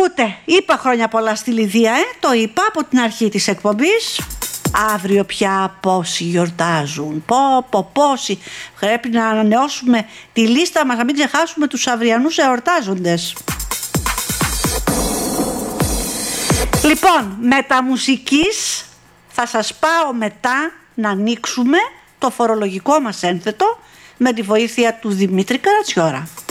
ακούτε, είπα χρόνια πολλά στη Λιδία, το είπα από την αρχή της εκπομπής. Αύριο πια πόσοι γιορτάζουν, πόσοι. Πρέπει να ανανεώσουμε τη λίστα μας, να μην ξεχάσουμε τους αυριανούς εορτάζοντες. Λοιπόν, μεταμουσικής θα σας πάω μετά να ανοίξουμε το φορολογικό μας ένθετο με τη βοήθεια του Δημήτρη Καρατσιώρα.